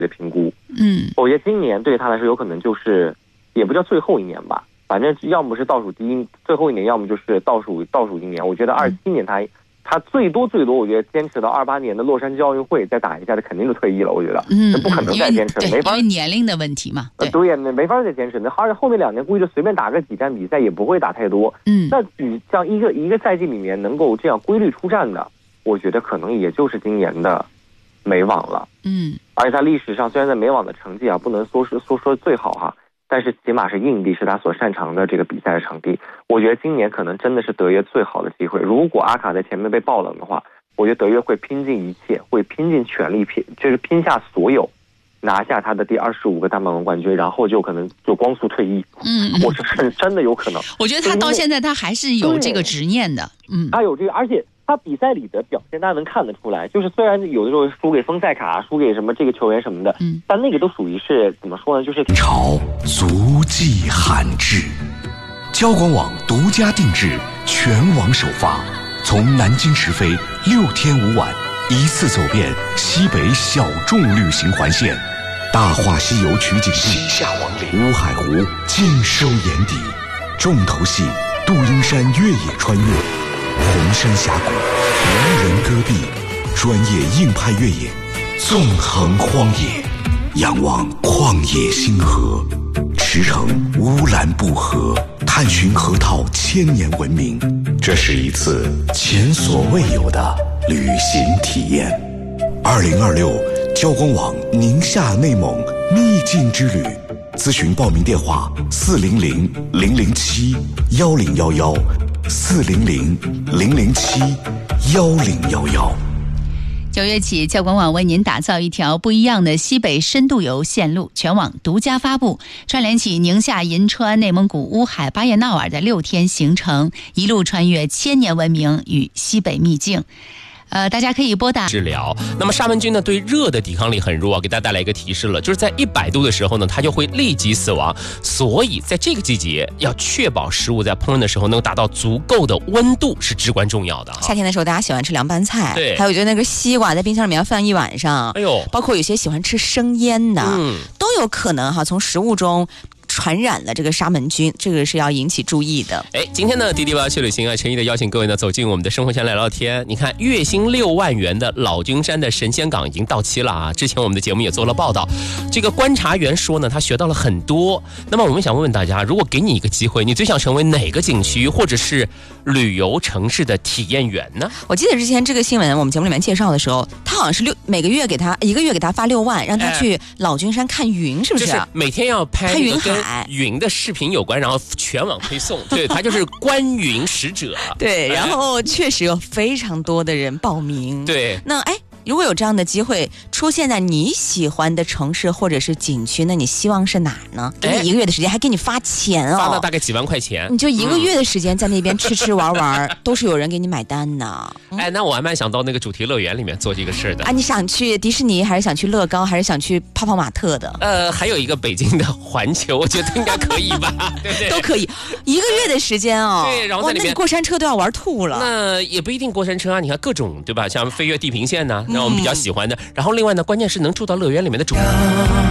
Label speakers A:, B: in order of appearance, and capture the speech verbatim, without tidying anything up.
A: 的评估。
B: 嗯，
A: 我觉得今年对他来说有可能就是也不叫最后一年吧，反正要么是倒数第一最后一年，要么就是倒数倒数一年。我觉得二七年他、嗯、他最多最多，我觉得坚持到二八年的洛杉矶奥运会再打一下，他肯定就退役了。我觉得，
B: 嗯，
A: 不可能再坚持，没法，
B: 因为年龄的问题嘛。
A: 对，对呀，没法再坚持。那而且后面两年估计就随便打个几站比赛，也不会打太多。
B: 嗯，
A: 那你像一个一个赛季里面能够这样规律出战的，我觉得可能也就是今年的美网了。
B: 嗯，
A: 而且他历史上虽然在美网的成绩啊，不能说是说说最好哈。但是起码是硬地，是他所擅长的这个比赛的场地。我觉得今年可能真的是德约最好的机会。如果阿卡在前面被爆冷的话，我觉得德约会拼尽一切，会拼尽全力拼，就是拼下所有，拿下他的第二十五个大满贯冠军，然后就可能就光速退役。
B: 嗯，
A: 我是真真的有可能。
B: 我觉得他到现在他还是有这个执念的。嗯，
A: 他有这个，而且他比赛里的表现大家能看得出来，就是虽然有的时候输给丰塞卡，输给什么这个球员什么的，
B: 嗯，
A: 但那个都属于是怎么说呢？就是
C: 朝足迹罕至，交广网独家定制，全网首发，从南京直飞六天五晚，一次走遍西北小众旅行环线，大话西游取景地西夏王陵、乌海湖尽收眼底，重头戏杜英山越野穿越，红山峡谷、无人戈壁，专业硬派越野，纵横荒野，仰望旷野星河，驰骋乌兰布和，探寻河套千年文明。这是一次前所未有的旅行体验。二零二六交广网宁夏内蒙秘境之旅，咨询报名电话：四零零零零七幺零幺幺。四零零零零七幺零幺幺。
B: 九月起，交广网为您打造一条不一样的西北深度游线路，全网独家发布，串联起宁夏银川、内蒙古乌海、巴彦淖尔的六天行程，一路穿越千年文明与西北秘境。呃，大家可以拨打
D: 治疗。那么沙门菌呢，对热的抵抗力很弱啊，给大家带来一个提示了，就是在一百度的时候呢，它就会立即死亡。所以在这个季节，要确保食物在烹饪的时候能够达到足够的温度是至关重要的。
E: 夏天的时候，大家喜欢吃凉拌菜，
D: 对，
E: 还有就那个西瓜在冰箱里面要放一晚上，
D: 哎呦，
E: 包括有些喜欢吃生腌的，
D: 嗯，
E: 都有可能哈从食物中传染了这个沙门菌，这个是要引起注意的。
D: 哎，今天呢，滴滴吧去旅行啊，诚意的邀请各位呢走进我们的生活圈来聊天。你看，月薪六万元的老君山的神仙港已经到期了啊！之前我们的节目也做了报道。这个观察员说呢，他学到了很多。那么我们想问问大家，如果给你一个机会，你最想成为哪个景区或者是旅游城市的体验员呢？
E: 我记得之前这个新闻我们节目里面介绍的时候，他好像是六每个月给他一个月给他发六万，让他去老君山看云，是不是？
D: 就是每天要拍
E: 云海
D: 云的视频有关，然后全网推送。对，他就是观云使者。
E: 对，然后确实有非常多的人报名。
D: 对，
E: 那哎，如果有这样的机会出现在你喜欢的城市或者是景区，那你希望是哪儿呢？给你一个月的时间，还给你发钱哦，
D: 发了大概几万块钱，
E: 你就一个月的时间在那边吃吃玩玩，嗯、都是有人给你买单的。
D: 嗯、哎，那我还蛮想到那个主题乐园里面做这个事的。
E: 啊，你想去迪士尼，还是想去乐高，还是想去泡泡玛特的？
D: 呃，还有一个北京的环球，我觉得应该可以吧，对不对？
E: 都可以，一个月的时间哦。
D: 对，然后在里面，
E: 那你过山车都要玩吐了。
D: 那也不一定过山车啊，你看各种对吧？像飞越地平线呐、啊，那我们比较喜欢的。然后另外呢，关键是能住到乐园里面的主。